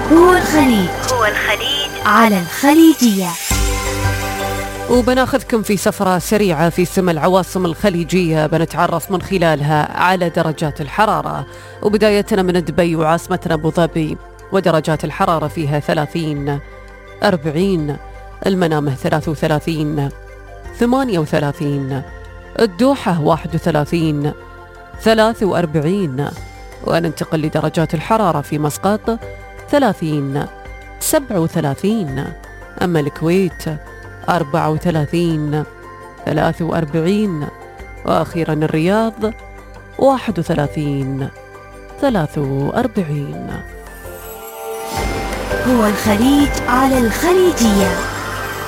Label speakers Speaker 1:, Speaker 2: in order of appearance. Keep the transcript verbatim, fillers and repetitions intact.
Speaker 1: هو الخليج هو الخليج على الخليجية.
Speaker 2: وبناخذكم في سفرة سريعة في سما العواصم الخليجية، بنتعرف من خلالها على درجات الحرارة. وبدايتنا من دبي وعاصمتنا أبو ظبي، ودرجات الحرارة فيها ثلاثين أربعين، المنامة ثلاثة وثلاثين ثمانية وثلاثين، الدوحة واحد وثلاثين ثلاثة وأربعين. وننتقل لدرجات الحرارة في مسقط ثلاثين سبعة وثلاثين، أما الكويت أربعة وثلاثين ثلاثة وأربعين، وأخيرا الرياض واحد وثلاثين ثلاثة وأربعين.
Speaker 1: هو الخليج على الخليجية.